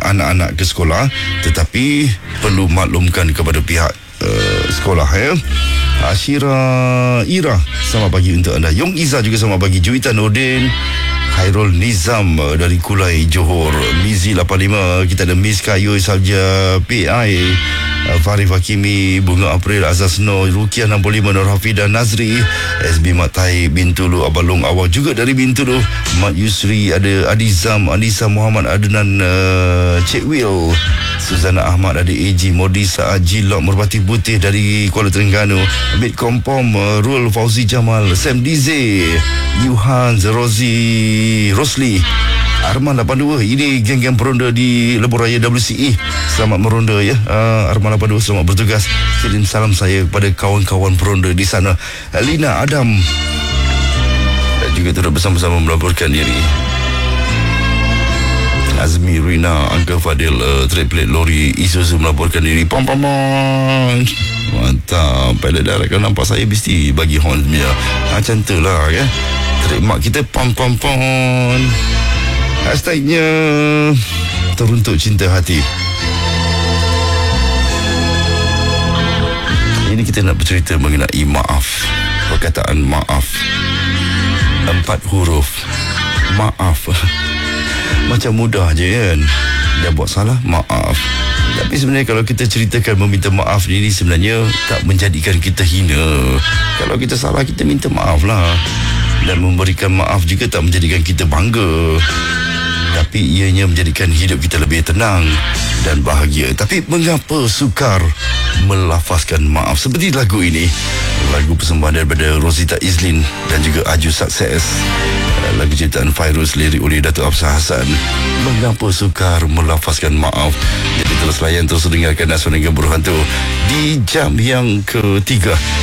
anak-anak ke sekolah, tetapi perlu maklumkan kepada pihak sekolah ya. Ira, selamat pagi untuk anda. Yong Iza juga selamat pagi. Juwita Nordin, Khairul Nizam dari Kulai, Johor. Mizi 85, kita ada Miss Kayu Sabja PI, Farif Hakimi, Bunga April, Azaz Noh, Rukiah 65, Nur Hafidah Nazri, SB Matai Bintulu, Abalong Awal juga dari Bintulu, Mat Yusri, ada Adizam, Anissa Muhammad Adnan, Cik Will, Suzana Ahmad, ada AG Modisa Ajilok, Merpati Putih dari Kuala Terengganu, Abid Kompom, Rul Fauzi Jamal, Sam Dize, Yuhan, Rosli, Arman 82. Ini geng-geng peronda di Lebuh Raya WCE. Selamat meronda ya. Arman 82 selamat bertugas. Kirim salam saya kepada kawan-kawan peronda di sana. Lina Adam dan juga turut bersama-sama melaporkan diri. Azmi Rina, Angka Fadil, trade plate lori Isuzu melaporkan diri. Pam. Mantap. Pilot darat kalau nampak saya mesti bagi horn dia. Macam tu lah ya. Trademark kita pam. Hashtagnya teruntuk cinta hati. Ini kita nak bercerita mengenai maaf. Perkataan maaf, 4 huruf. Maaf macam mudah je kan. Dia buat salah, maaf. Tapi sebenarnya kalau kita ceritakan meminta maaf ni sebenarnya tak menjadikan kita hina. Kalau kita salah, kita minta maaf lah. Dan memberikan maaf juga tak menjadikan kita bangga, tapi ianya menjadikan hidup kita lebih tenang dan bahagia. Tapi mengapa sukar melafazkan maaf? Seperti lagu ini, lagu persembahan daripada Rosita Izlin dan juga Aju Sukses, lagu ciptaan Fairuz, lirik oleh Datuk Afsah Hassan. Mengapa sukar melafazkan maaf? Jadi terus layan, terus dengarkan Aswan Hingga Berhantu di jam yang ketiga.